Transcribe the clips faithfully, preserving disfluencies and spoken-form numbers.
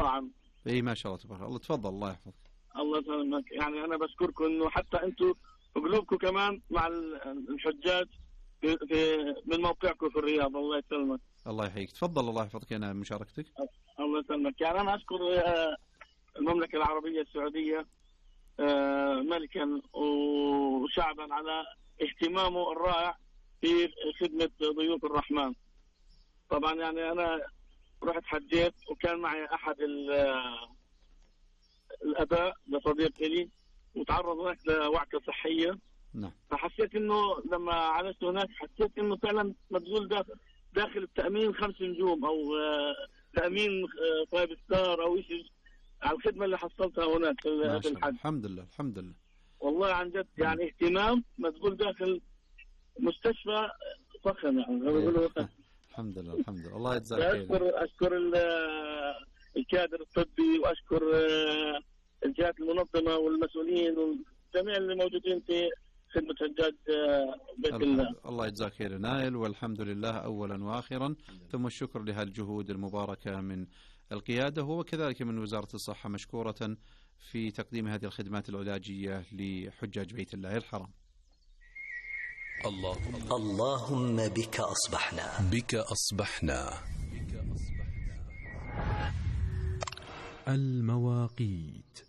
المطاعم. اي ما شاء الله تبارك الله. تفضل الله يحفظك. الله يسلمك. يعني انا بشكركم انه حتى انتم قلوبكم كمان مع الحجاج في, في من موقعكم في الرياض. الله يسلمك. الله يحييك. تفضل الله يحفظك انا مشاركتك. الله يسلمك. يعني انا اشكر المملكه العربيه السعوديه ملكا وشعبا على اهتمامه الرائع في خدمه ضيوف الرحمن. طبعا يعني انا رحت حجيت وكان معي احد الاباء لصديق لي وتعرض هناك لوعكه صحيه. نعم. فحسيت انه لما عالجت هناك حسيت انه فعلا مبذول داخل داخل التامين خمس نجوم او تامين فايف ستار او شيء على الخدمه اللي حصلتها هناك في الحج. الحمد لله الحمد لله. والله عن جد يعني اهتمام مبذول داخل مستشفى فخم يعني. الحمد لله الحمد لله. الله يجزاك خير. اشكر اشكر الكادر الطبي واشكر الجهات المنظمه والمسؤولين والجميع اللي موجودين في خدمه حجاج بيت الله. الله يجزاك خير نائل، والحمد لله اولا واخرا، ثم الشكر لهالجهود المباركه من القياده وكذلك من وزاره الصحه مشكوره في تقديم هذه الخدمات العلاجيه لحجاج بيت الله الحرام. اللهم اللهم بك أصبحنا بك أصبحنا المواقيت.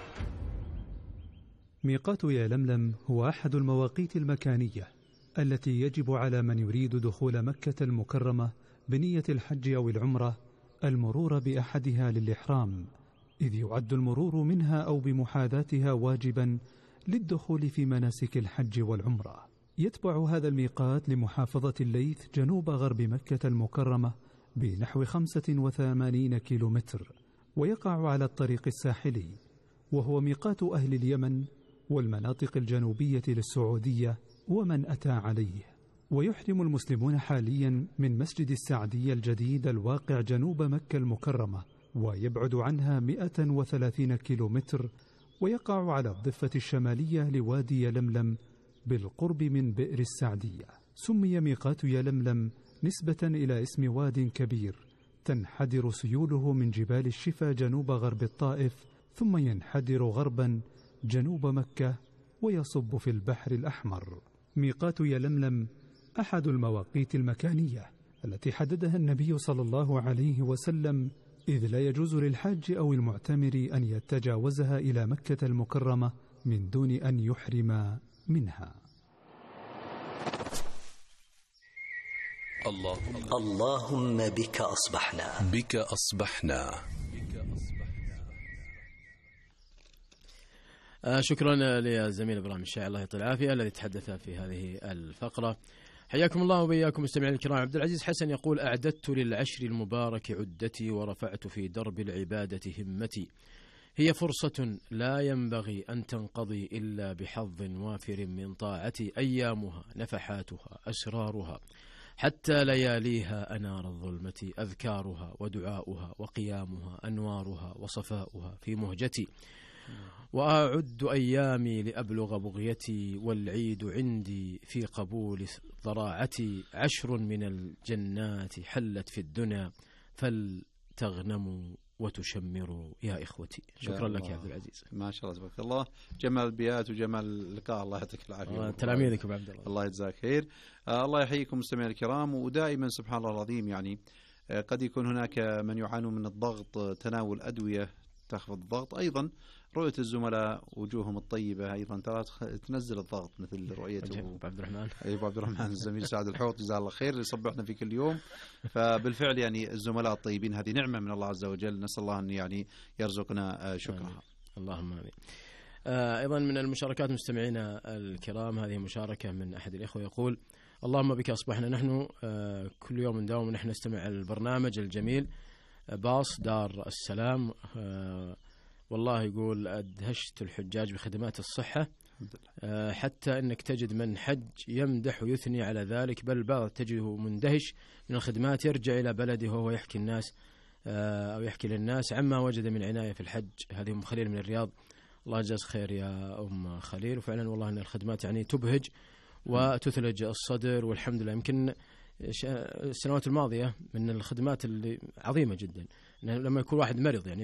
ميقات يلملم هو أحد المواقيت المكانية التي يجب على من يريد دخول مكة المكرمة بنية الحج أو العمرة المرور بأحدها للإحرام، إذ يعد المرور منها أو بمحاذاتها واجبا للدخول في مناسك الحج والعمرة. يتبع هذا الميقات لمحافظة الليث جنوب غرب مكة المكرمة بنحو خمسة وثمانين كيلومتر، ويقع على الطريق الساحلي، وهو ميقات أهل اليمن والمناطق الجنوبية للسعودية ومن أتى عليه. ويحرم المسلمون حاليا من مسجد السعدية الجديد الواقع جنوب مكة المكرمة، ويبعد عنها مئة وثلاثين كيلومتر، ويقع على الضفة الشمالية لوادي يلملم بالقرب من بئر السعدية. سمي ميقات يلملم نسبة إلى اسم واد كبير تنحدر سيوله من جبال الشفا جنوب غرب الطائف، ثم ينحدر غربا جنوب مكة ويصب في البحر الأحمر. ميقات يلملم أحد المواقيت المكانية التي حددها النبي صلى الله عليه وسلم، إذ لا يجوز للحاج أو المعتمر أن يتجاوزها إلى مكة المكرمة من دون أن يحرم منها. اللهم اللهم بك أصبحنا بك أصبحنا. آه شكرا للزميل إبراهيم الشاعر الله يطول العافية الذي تحدث في هذه الفقرة. حياكم الله وبياكم مستمعين الكرام. عبد العزيز حسن يقول: أعددت للعشر المبارك عدتي ورفعت في درب العبادة همتي، هي فرصة لا ينبغي أن تنقضي إلا بحظ وافر من طاعتي، أيامها نفحاتها أسرارها حتى لياليها أنار الظلمة، أذكارها ودعاؤها وقيامها أنوارها وصفاؤها في مهجتي، وأعد أيامي لأبلغ بغيتي، والعيد عندي في قبول ضراعتي، عشر من الجنات حلت في الدنيا فلتغنموا وتشمروا يا إخوتي. شكرا لك يا عبد العزيز. ما شاء الله تبارك الله، جمال البيات وجمال اللقاء، الله يعطيك العافية. تلاميذك أبو عبد الله. الله يجزاك خير. آه الله يحييكم مستمعينا الكرام. ودائما سبحان الله العظيم يعني آه قد يكون هناك من يعانون من الضغط، تناول أدوية تخفض الضغط، أيضا رؤية الزملاء وجوههم الطيبة أيضا ترى تنزل الضغط، مثل رؤيته أبو عبد الرحمن أبو عبد الرحمن الزميل سعد الحوط جزاه الله خير اللي يصبحنا في كل يوم. فبالفعل يعني الزملاء الطيبين هذه نعمة من الله عز وجل، نسأل الله أن يعني يرزقنا شكرها. اللهم آمين. أيضا من المشاركات مستمعينا الكرام هذه مشاركة من أحد الإخوة يقول: اللهم بك أصبحنا، نحن كل يوم نداوم ونحن نستمع البرنامج الجميل باص دار السلام، والله يقول أدهشت الحجاج بخدمات الصحة، حتى أنك تجد من حج يمدح ويثني على ذلك، بل بعض تجده مندهش من الخدمات، يرجع إلى بلده وهو يحكي الناس أو يحكي للناس عما وجد من عناية في الحج. هذه أم خليل من الرياض، الله يجزاك خير يا أم خليل. وفعلا والله أن الخدمات يعني تبهج وتثلج الصدر، والحمد لله. يمكن السنوات الماضية من الخدمات اللي عظيمة جدا لما يكون واحد مريض يعني